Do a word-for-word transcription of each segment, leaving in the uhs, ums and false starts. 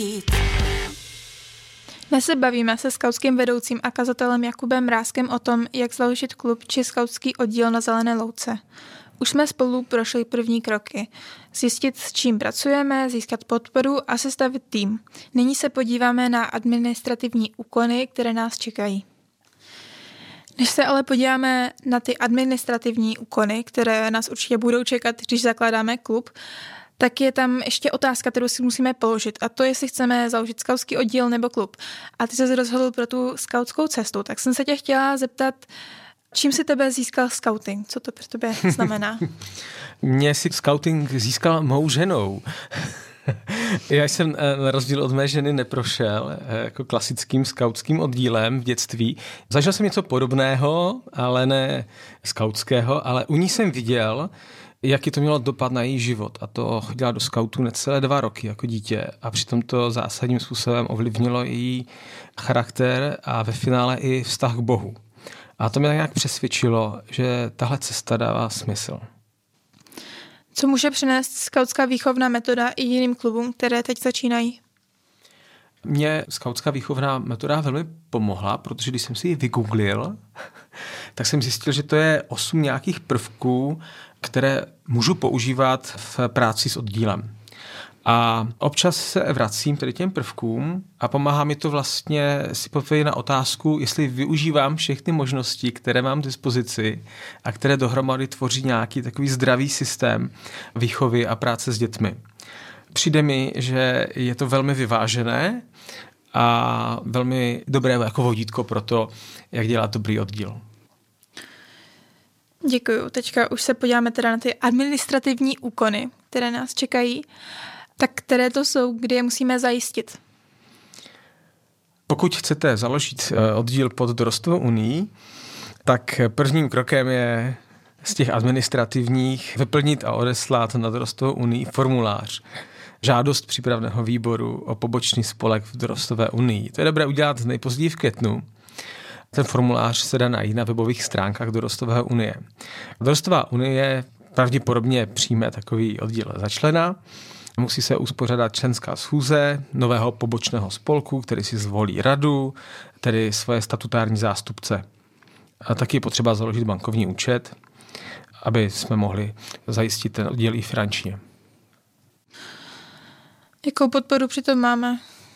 Dnes se bavíme se skautským vedoucím a kazatelem Jakubem Mrázkem o tom, jak založit klub či skautský oddíl na Zelené louce. Už jsme spolu prošli první kroky. Zjistit, s čím pracujeme, získat podporu a sestavit tým. Nyní se podíváme na administrativní úkony, které nás čekají. Než se ale podíváme na ty administrativní úkony, které nás určitě budou čekat, když zakládáme klub, tak je tam ještě otázka, kterou si musíme položit, a to, jestli chceme založit skautský oddíl nebo klub. A ty se rozhodl pro tu skautskou cestu, tak jsem se tě chtěla zeptat, čím si tebe získal scouting? Co to pro tebe znamená? Mě si scouting získal mou ženou. Já jsem na rozdíl od mé ženy neprošel jako klasickým skautským oddílem v dětství. Zažil jsem něco podobného, ale ne skautského, ale u ní jsem viděl, jaký to mělo dopad na její život. A to chodila do skautu necelé dva roky jako dítě a přitom to zásadním způsobem ovlivnilo její charakter a ve finále i vztah k Bohu. A to mě tak nějak přesvědčilo, že tahle cesta dává smysl. Co může přinést skautská výchovná metoda i jiným klubům, které teď začínají? Mně skautská výchovná metoda velmi pomohla, protože když jsem si ji vygooglil, tak jsem zjistil, že to je osm nějakých prvků, které můžu používat v práci s oddílem. A občas se vracím tedy těm prvkům a pomáhá mi to vlastně si odpovědět na otázku, jestli využívám všechny možnosti, které mám k dispozici a které dohromady tvoří nějaký takový zdravý systém výchovy a práce s dětmi. Přijde mi, že je to velmi vyvážené a velmi dobré jako vodítko pro to, jak dělat dobrý oddíl. Děkuju. Teďka už se podíváme teda na ty administrativní úkony, které nás čekají. Tak které to jsou, kdy je musíme zajistit? Pokud chcete založit oddíl pod Dorostovou unii, tak prvním krokem je z těch administrativních vyplnit a odeslat na Dorostovou unii formulář. Žádost přípravného výboru o pobočný spolek v Dorostové unii. To je dobré udělat nejpozději v květnu. Ten formulář se dá najít na webových stránkách Dorostové unie. Dorostová unie pravděpodobně přijme takový oddíl za člena. Musí se uspořádat členská schůze nového pobočného spolku, který si zvolí radu, tedy svoje statutární zástupce. A taky je potřeba založit bankovní účet, aby jsme mohli zajistit ten oddíl i finančně. Jakou podporu přitom máme?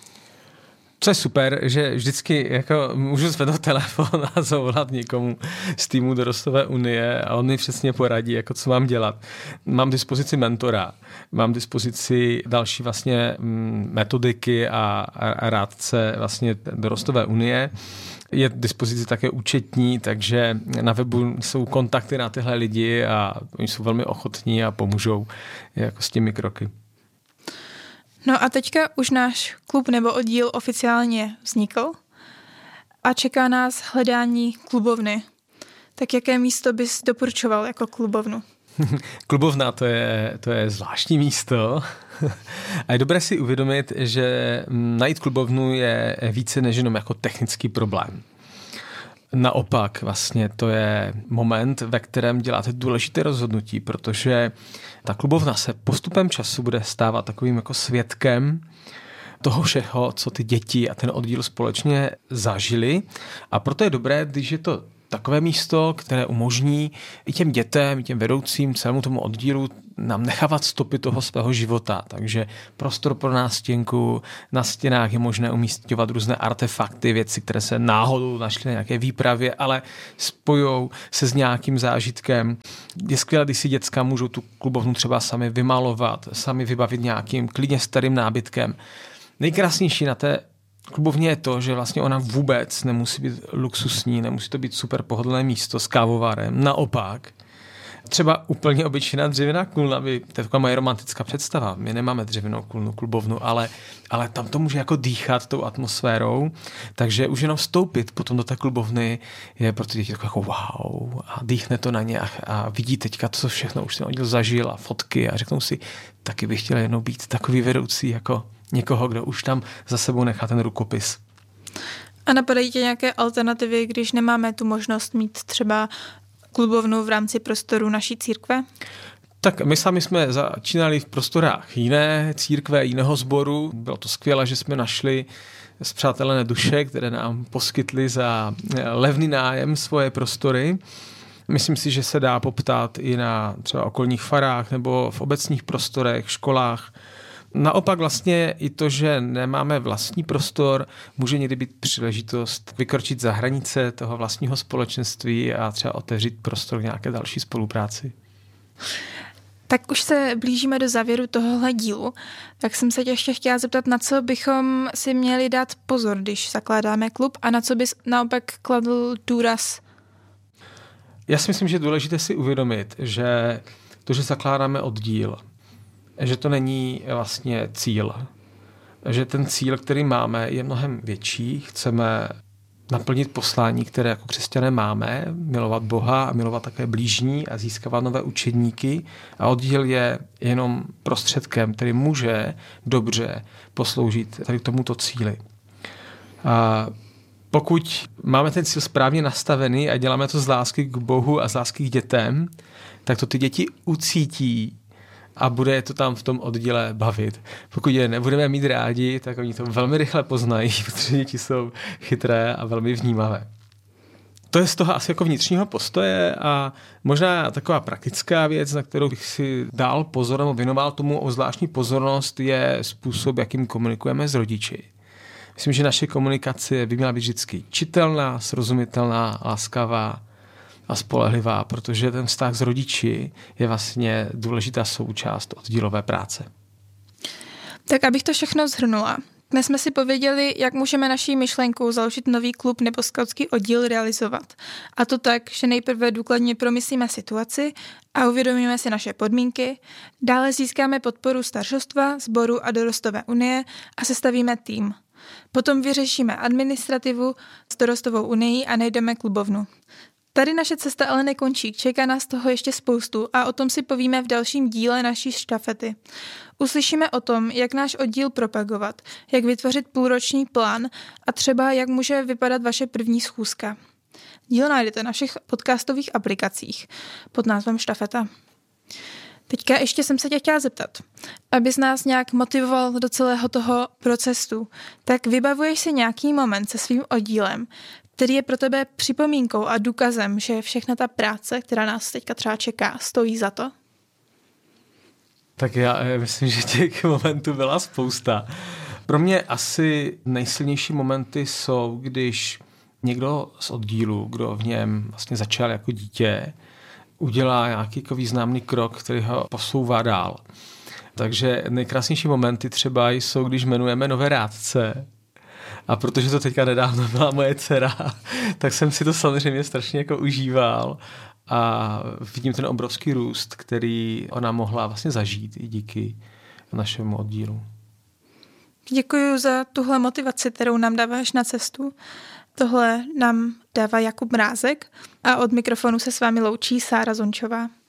Co je super, že vždycky jako můžu zvednout telefon a zavolat někomu z týmu Dorostové unie a on mi přesně poradí, jako co mám dělat. Mám dispozici mentora, mám dispozici další vlastně metodiky a, a rádce vlastně Dorostové unie. Je k dispozici také účetní, takže na webu jsou kontakty na tyhle lidi a oni jsou velmi ochotní a pomůžou jako s těmi kroky. No a teďka už náš klub nebo oddíl oficiálně vznikl a čeká nás hledání klubovny. Tak jaké místo bys doporučoval jako klubovnu? Klubovna to je, to je zvláštní místo a je dobré si uvědomit, že najít klubovnu je více než jenom jako technický problém. Naopak vlastně to je moment, ve kterém děláte důležité rozhodnutí, protože ta klubovna se postupem času bude stávat takovým jako svědkem toho všeho, co ty děti a ten oddíl společně zažili. A proto je dobré, když je to takové místo, které umožní i těm dětem, i těm vedoucím, celému tomu oddílu nám nechávat stopy toho svého života. Takže prostor pro nástěnku, na stěnách je možné umísťovat různé artefakty, věci, které se náhodou našly na nějaké výpravě, ale spojou se s nějakým zážitkem. Je skvělé, když si děcka můžou tu klubovnu třeba sami vymalovat, sami vybavit nějakým klidně starým nábytkem. Nejkrásnější na té klubovně je to, že vlastně ona vůbec nemusí být luxusní, nemusí to být super pohodlné místo s kávovarem. Naopak, třeba úplně obyčejná dřevěná kulna, to je taková moje romantická představa. My nemáme dřevěnou kulnu, klubovnu, ale, ale tam to může jako dýchat tou atmosférou, takže už jenom vstoupit potom do té klubovny je pro ty děti jako wow a dýchne to na ně a, a vidí teďka to, co všechno už ten oddíl zažil a fotky a řeknou si, taky bych chtěl jednou být takový vedoucí jako někoho, kdo už tam za sebou nechá ten rukopis. A napadají tě nějaké alternativy, když nemáme tu možnost mít třeba klubovnu v rámci prostoru naší církve? Tak my sami jsme začínali v prostorách jiné církve, jiného sboru. Bylo to skvělé, že jsme našli spřátelené duše, které nám poskytly za levný nájem svoje prostory. Myslím si, že se dá poptat i na třeba okolních farách nebo v obecních prostorech, školách. Naopak vlastně i to, že nemáme vlastní prostor, může někdy být příležitost vykročit za hranice toho vlastního společenství a třeba otevřít prostor k nějaké další spolupráci. Tak už se blížíme do závěru tohohle dílu, tak jsem se tě ještě chtěla zeptat, na co bychom si měli dát pozor, když zakládáme klub a na co bys naopak kladl důraz? Já si myslím, že je důležité si uvědomit, že to, že zakládáme oddíl, že to není vlastně cíl. Že ten cíl, který máme, je mnohem větší. Chceme naplnit poslání, které jako křesťané máme, milovat Boha a milovat také blížní a získávat nové učedníky. A oddíl je jenom prostředkem, který může dobře posloužit tady k tomuto cíli. A pokud máme ten cíl správně nastavený a děláme to z lásky k Bohu a z lásky k dětem, tak to ty děti ucítí a bude to tam v tom oddíle bavit. Pokud je nebudeme mít rádi, tak oni to velmi rychle poznají, protože děti jsou chytré a velmi vnímavé. To je z toho asi jako vnitřního postoje a možná taková praktická věc, na kterou bych si dal pozor nebo věnoval tomu o zvláštní pozornost, je způsob, jakým komunikujeme s rodiči. Myslím, že naše komunikace by měla být vždycky čitelná, srozumitelná, laskavá a spolehlivá, protože ten vztah s rodiči je vlastně důležitá součást oddílové práce. Tak abych to všechno shrnula. Dnes jsme si pověděli, jak můžeme naší myšlenkou založit nový klub nebo skautský oddíl realizovat. A to tak, že nejprve důkladně promyslíme situaci a uvědomíme si naše podmínky, dále získáme podporu staršostva, sboru a dorostové unie a sestavíme tým. Potom vyřešíme administrativu s dorostovou unií a najdeme klubovnu. Tady naše cesta ale nekončí, čeká nás toho ještě spoustu a o tom si povíme v dalším díle naší štafety. Uslyšíme o tom, jak náš oddíl propagovat, jak vytvořit půlroční plán a třeba jak může vypadat vaše první schůzka. Díl najdete na všech podcastových aplikacích pod názvem Štafeta. Teďka ještě jsem se tě chtěla zeptat, abys nás nějak motivoval do celého toho procesu, tak vybavuješ si nějaký moment se svým oddílem, který je pro tebe připomínkou a důkazem, že všechna ta práce, která nás teďka třeba čeká, stojí za to? Tak já myslím, že těch momentů byla spousta. Pro mě asi nejsilnější momenty jsou, když někdo z oddílu, kdo v něm vlastně začal jako dítě, udělá nějaký jako významný krok, který ho posouvá dál. Takže nejkrásnější momenty třeba jsou, když jmenujeme nové rádce. A protože to teďka nedávno byla moje dcera, tak jsem si to samozřejmě strašně jako užíval a vidím ten obrovský růst, který ona mohla vlastně zažít i díky našemu oddílu. Děkuji za tuhle motivaci, kterou nám dáváš na cestu. Tohle nám dává Jakub Mrázek a od mikrofonu se s vámi loučí Sára Zončová.